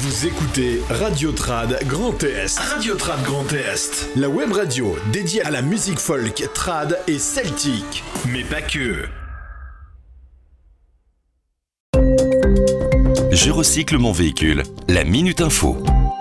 Vous écoutez Radio Trad Grand Est. Radio Trad Grand Est. La web radio dédiée à la musique folk, trad et celtique. Mais pas que. Je recycle mon véhicule. La Minute Info.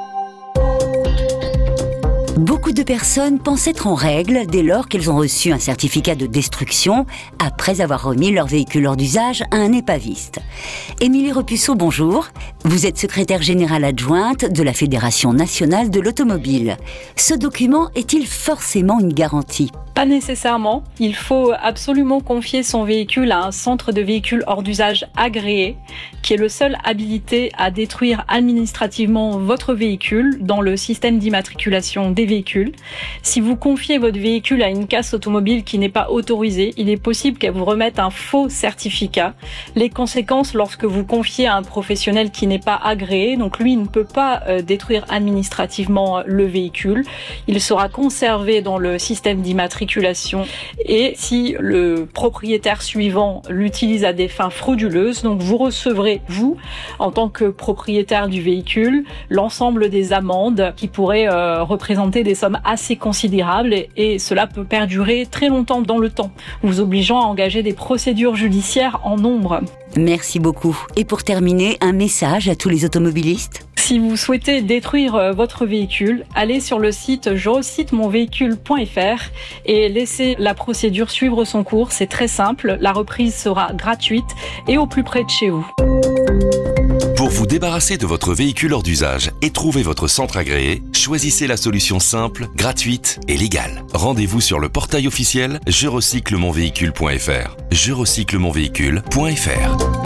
Beaucoup de personnes pensent être en règle dès lors qu'elles ont reçu un certificat de destruction après avoir remis leur véhicule hors d'usage à un épaviste. Émilie Repusseau, bonjour. Vous êtes secrétaire générale adjointe de la Fédération nationale de l'automobile. Ce document est-il forcément une garantie ? Pas nécessairement. Il faut absolument confier son véhicule à un centre de véhicules hors d'usage agréé, qui est le seul habilité à détruire administrativement votre véhicule dans le système d'immatriculation des véhicules. Si vous confiez votre véhicule à une casse automobile qui n'est pas autorisée, il est possible qu'elle vous remette un faux certificat. Les conséquences lorsque vous confiez à un professionnel qui n'est pas agréé, donc lui ne peut pas détruire administrativement le véhicule. Il sera conservé dans le système d'immatriculation et si le propriétaire suivant l'utilise à des fins frauduleuses, donc vous recevrez, vous, en tant que propriétaire du véhicule, l'ensemble des amendes qui pourraient représenter des sommes assez considérables et cela peut perdurer très longtemps dans le temps, vous obligeant à engager des procédures judiciaires en nombre. Merci beaucoup. Et pour terminer, un message à tous les automobilistes ? Si vous souhaitez détruire votre véhicule, allez sur le site je-recycle-mon-véhicule.fr et laissez la procédure suivre son cours. C'est très simple, la reprise sera gratuite et au plus près de chez vous. Pour vous débarrasser de votre véhicule hors d'usage et trouver votre centre agréé, choisissez la solution simple, gratuite et légale. Rendez-vous sur le portail officiel je-recycle-mon-véhicule.fr. Je-recycle-mon-véhicule.fr.